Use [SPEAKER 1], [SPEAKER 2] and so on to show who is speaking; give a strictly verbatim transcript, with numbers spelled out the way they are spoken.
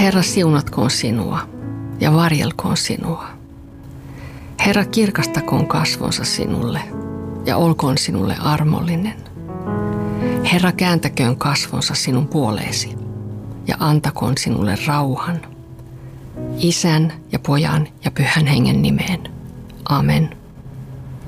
[SPEAKER 1] Herra siunatkoon sinua ja varjelkoon sinua. Herra kirkastakoon kasvonsa sinulle ja olkoon sinulle armollinen. Herra kääntäköön kasvonsa sinun puoleesi ja antakoon sinulle rauhan. Isän ja Pojan ja Pyhän Hengen nimeen. Amen.